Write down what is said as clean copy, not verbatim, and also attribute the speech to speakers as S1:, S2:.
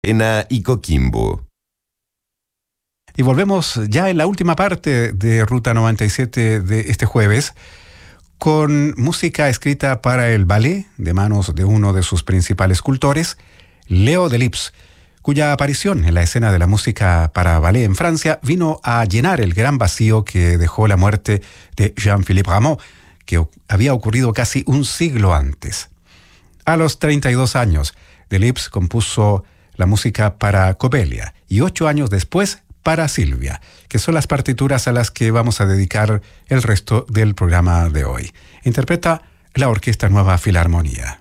S1: Ena y Coquimbo.
S2: Y volvemos ya en la última parte de Ruta 97 de este jueves con música escrita para el ballet de manos de uno de sus principales escultores, Leo Delibes, cuya aparición en la escena de la música para ballet en Francia vino a llenar el gran vacío que dejó la muerte de Jean-Philippe Rameau, que había ocurrido casi un siglo antes. A los 32 años, Delibes compuso la música para Coppelia y 8 años después para Silvia, que son las partituras a las que vamos a dedicar el resto del programa de hoy. Interpreta la Orquesta Nueva Filarmonía.